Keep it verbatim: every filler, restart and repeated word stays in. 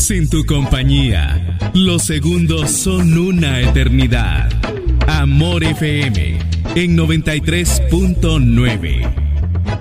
Sin tu compañía, los segundos son una eternidad. Amor F M en noventa y tres punto nueve.